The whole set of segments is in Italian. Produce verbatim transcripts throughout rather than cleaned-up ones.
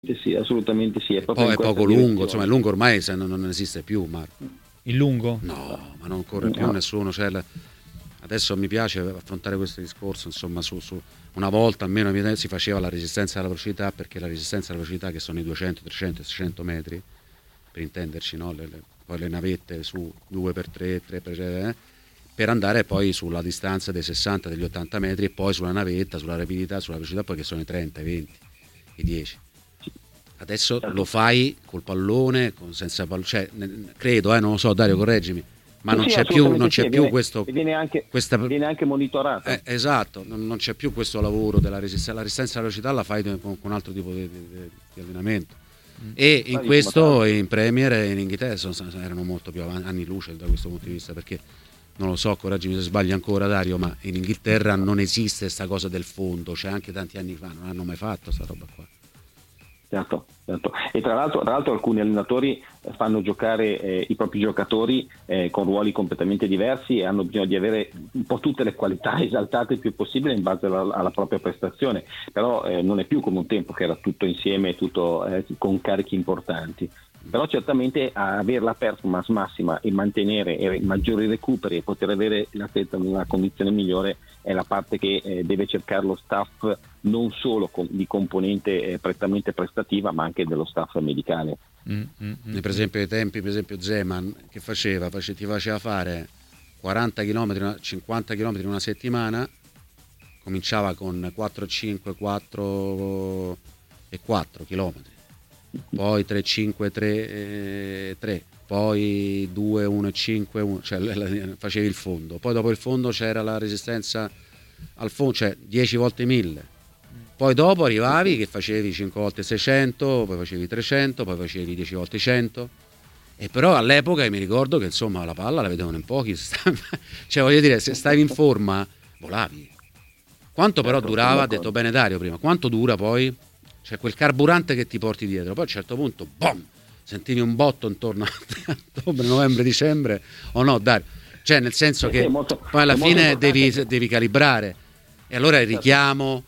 Sì, assolutamente sì. È Poi è poco lungo, insomma, il lungo ormai se non, non esiste più, Marco. Il lungo? No, ma non corre più no. nessuno. Cioè, adesso mi piace affrontare questo discorso, insomma, su, su una volta almeno si faceva la resistenza alla velocità, perché la resistenza alla velocità, che sono i duecento, trecento, seicento metri, per intenderci, no? le, le, poi le navette su due per tre, tre per tre, eh? per andare poi sulla distanza dei sessanta, degli ottanta metri, e poi sulla navetta, sulla rapidità, sulla velocità, poi che sono i trenta, i venti, i dieci. Adesso lo fai col pallone, con, senza pallone, cioè, credo, eh, non lo so, Dario, correggimi, ma sì, non c'è più, non c'è sì, più viene, questo. Viene anche, questa, viene anche monitorato. Eh, esatto, non, non c'è più questo lavoro della resistenza. La resistenza alla velocità la fai con, con altro tipo di, di, di allenamento. Mm. E in questo in Premier e in Inghilterra sono, erano molto più avanti, anni luce da questo punto di vista, perché non lo so, correggimi se sbaglio ancora, Dario, ma in Inghilterra non esiste questa cosa del fondo, cioè anche tanti anni fa non hanno mai fatto sta roba qua. Certo, certo. E tra l'altro, tra l'altro alcuni allenatori fanno giocare eh, i propri giocatori eh, con ruoli completamente diversi e hanno bisogno di avere un po' tutte le qualità esaltate il più possibile in base alla, alla propria prestazione, però eh, non è più come un tempo che era tutto insieme, tutto eh, con carichi importanti. Però certamente avere la performance massima e mantenere i maggiori recuperi e poter avere l'atleta in una condizione migliore è la parte che eh, deve cercare lo staff, non solo com- di componente eh, prettamente prestativa, ma anche dello staff medicale. Mm, mm, mm. Per esempio ai tempi, per esempio Zeman che faceva, face, ti faceva fare quaranta chilometri, cinquanta chilometri in una settimana, cominciava con quattro cinque, quattro e quattro chilometri. Poi tre cinque tre tre, poi due uno cinque uno, cioè facevi il fondo, poi dopo il fondo c'era la resistenza al fondo, cioè dieci volte mille, poi dopo arrivavi che facevi cinque volte seicento, poi facevi trecento, poi facevi dieci volte cento, e però all'epoca mi ricordo che insomma la palla la vedevano in pochi, cioè voglio dire, se stavi in forma volavi. Quanto però durava, ha detto bene Dario prima, quanto dura poi? Cioè quel carburante che ti porti dietro, poi a un certo punto boom, sentivi un botto intorno a ottobre, novembre, dicembre, o no Dario? Cioè nel senso che molto, poi alla fine devi, che... devi calibrare, e allora il richiamo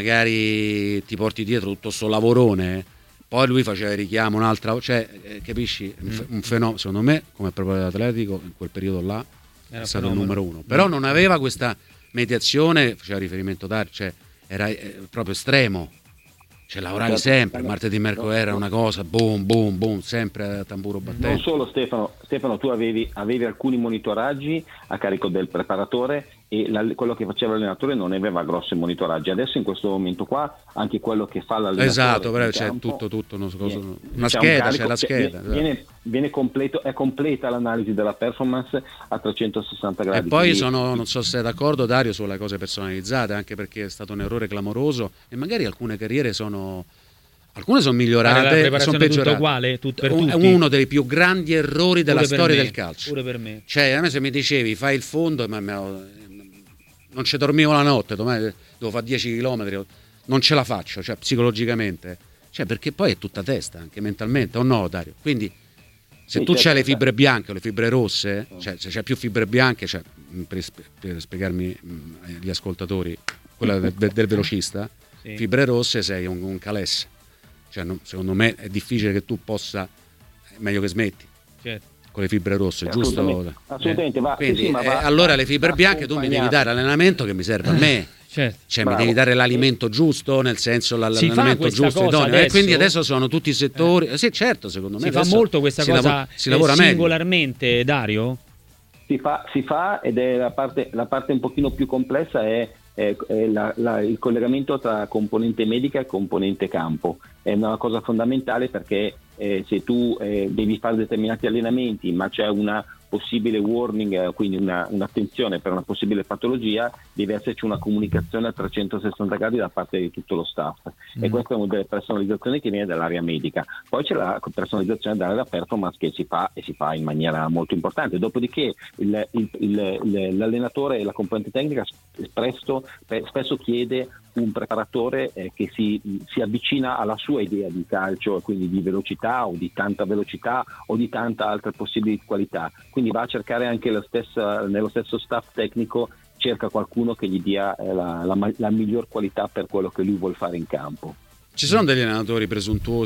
magari ti porti dietro tutto sto lavorone, poi lui faceva il richiamo un'altra, cioè eh, capisci, mm. un fenomeno, secondo me come preparatore atletico in quel periodo là era è stato fenomeno. Il numero uno, però non aveva questa mediazione, faceva riferimento a Dario, cioè era eh, proprio estremo. Cioè lavoravi sempre, martedì, mercoledì era una cosa, boom, boom, boom, sempre a tamburo battente. Non solo Stefano, Stefano tu avevi, avevi alcuni monitoraggi a carico del preparatore e la, quello che faceva l'allenatore non aveva grossi monitoraggi. Adesso in questo momento qua anche quello che fa l'allenatore, esatto, però c'è campo, tutto, tutto una, cosa, viene, una scheda, un carico, c'è la scheda. Viene, viene, viene completo, è completa l'analisi della performance a trecentosessanta gradi. E poi sono, non so se sei d'accordo Dario, sulle cose personalizzate, anche perché è stato un errore clamoroso e magari alcune carriere sono... Alcune sono migliorate, sono peggiorate. Uguale, tutto, per un, tutti. È uno dei più grandi errori della pure storia me, del calcio. Pure per me. Cioè, a me se mi dicevi fai il fondo, ma, ma, non ci dormivo la notte, domani devo fare dieci chilometri, non ce la faccio, cioè psicologicamente. Cioè, perché poi è tutta testa, anche mentalmente, o no, Dario? Quindi se sì, tu c'hai le fibre bianche o le fibre rosse, cioè se c'è più fibre bianche, cioè, per, per spiegarmi agli ascoltatori, quella del, del velocista, sì. Fibre rosse sei un, un calesse. Cioè, non, secondo me è difficile che tu possa, è meglio che smetti, certo, con le fibre rosse, eh, giusto? Assolutamente, assolutamente. Eh. Va, Quindi, sì, sì, ma va, eh, allora va, le fibre bianche tu mi devi dare l'allenamento che mi serve a me, certo. Cioè Bravo. Mi devi dare l'alimento giusto, nel senso l'allenamento giusto, idoneo. Adesso? E quindi adesso sono tutti i settori, eh. Sì, certo, secondo me si fa molto questa si cosa lavora, si lavora singolarmente meglio. Dario? Si fa, si fa ed è la parte, la parte un pochino più complessa è è la, la, il collegamento tra componente medica e componente campo. È una cosa fondamentale perché eh, se tu eh, devi fare determinati allenamenti ma c'è una possibile warning, eh, quindi una, un'attenzione per una possibile patologia, deve esserci una comunicazione a trecentosessanta gradi da parte di tutto lo staff. Mm. E questa è una delle personalizzazioni che viene dall'area medica. Poi c'è la personalizzazione dall'area performance che si fa e si fa in maniera molto importante. Dopodiché il, il, il, il, l'allenatore e la componente tecnica spesso, spesso chiede un preparatore eh, che si, si avvicina alla sua idea di calcio, quindi di velocità o di tanta velocità o di tanta altre possibili qualità. Quindi va a cercare anche la stessa, nello stesso staff tecnico, cerca qualcuno che gli dia eh, la, la, la miglior qualità per quello che lui vuol fare in campo. Ci sono degli allenatori presuntuosi